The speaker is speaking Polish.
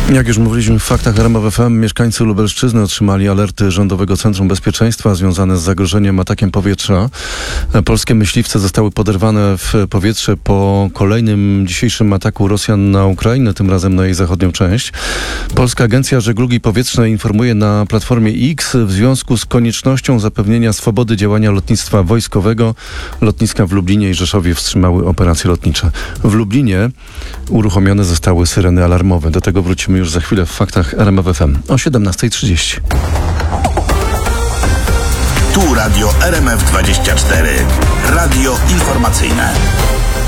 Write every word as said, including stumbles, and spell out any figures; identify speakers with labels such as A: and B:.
A: Jak już mówiliśmy w faktach R M F F M, mieszkańcy Lubelszczyzny otrzymali alerty Rządowego Centrum Bezpieczeństwa związane z zagrożeniem atakiem powietrza. Polskie myśliwce zostały poderwane w powietrze po kolejnym dzisiejszym ataku Rosjan na Ukrainę, tym razem na jej zachodnią część. Polska Agencja Żeglugi Powietrznej informuje na Platformie X w związku z koniecznością zapewnienia swobody działania lotnictwa wojskowego. Lotniska w Lublinie i Rzeszowie wstrzymały operacje lotnicze. W Lublinie uruchomione zostały syreny alarmowe. Do tego wrócimy już za chwilę w faktach R M F F M o siedemnasta trzydzieści.
B: Tu Radio R M F dwadzieścia cztery. Radio informacyjne.